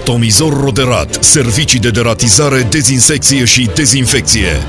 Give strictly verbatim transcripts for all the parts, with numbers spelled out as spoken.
Atomizor Roderat, servicii de deratizare, dezinsecție și dezinfecție.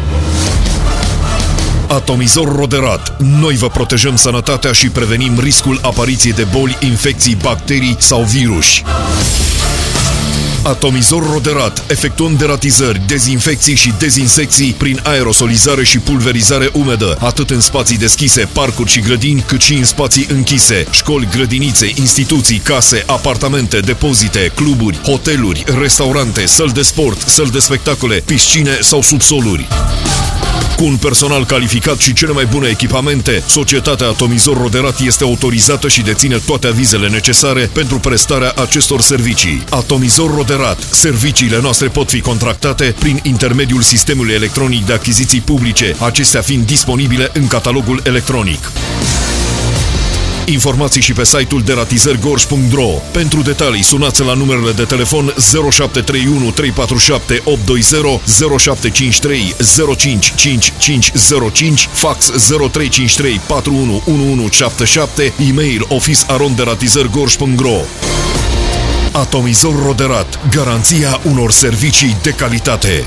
Atomizor Roderat. Noi vă protejăm sănătatea și prevenim riscul apariției de boli, infecții, bacterii sau viruși. Atomizor Roderat. Efectuăm deratizări, dezinfecții și dezinsecții prin aerosolizare și pulverizare umedă, atât în spații deschise, parcuri și grădini, cât și în spații închise, școli, grădinițe, instituții, case, apartamente, depozite, cluburi, hoteluri, restaurante, săli de sport, săli de spectacole, piscine sau subsoluri. Cu un personal calificat și cele mai bune echipamente, societatea Atomizor Roderat este autorizată și deține toate avizele necesare pentru prestarea acestor servicii. Atomizor Roderat. Serviciile noastre pot fi contractate prin intermediul sistemului electronic de achiziții publice, acestea fiind disponibile în catalogul electronic. Informații și pe site-ul deratizări gorj punct ro. Pentru detalii, sunați la numerele de telefon zero șapte trei unu trei patru șapte opt doi zero, zero șapte cinci trei zero cinci cinci cinci zero cinci, fax zero trei cinci trei patru unu unu unu șapte șapte, e-mail office arond deratizări gorj punct ro. Atomizor Roderat. Garanția unor servicii de calitate.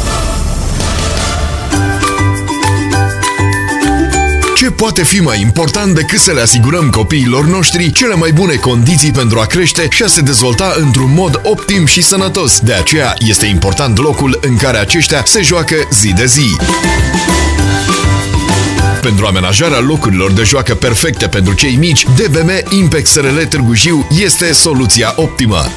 Ce poate fi mai important decât să le asigurăm copiilor noștri cele mai bune condiții pentru a crește și a se dezvolta într-un mod optim și sănătos? De aceea este important locul în care aceștia se joacă zi de zi. Pentru amenajarea locurilor de joacă perfecte pentru cei mici, D B M Impex S R L Târgu Jiu este soluția optimă.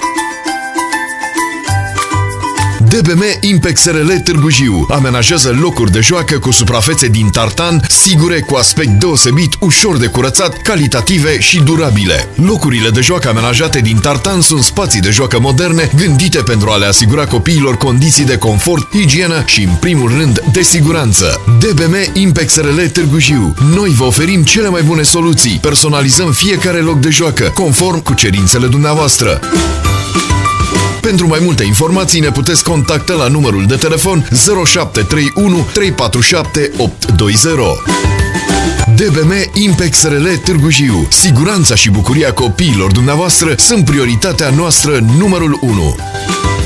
D B M Impex S R L Târgu Jiu amenajează locuri de joacă cu suprafețe din tartan, sigure, cu aspect deosebit, ușor de curățat, calitative și durabile. Locurile de joacă amenajate din tartan sunt spații de joacă moderne, gândite pentru a le asigura copiilor condiții de confort, igienă și, în primul rând, de siguranță. D B M Impex S R L Târgu Jiu. Noi vă oferim cele mai bune soluții. Personalizăm fiecare loc de joacă, conform cu cerințele dumneavoastră. Pentru mai multe informații ne puteți contacta la numărul de telefon zero șapte trei unu trei patru șapte opt doi zero. D B M Impex S R L Târgu Jiu. Siguranța și bucuria copiilor dumneavoastră sunt prioritatea noastră numărul unu.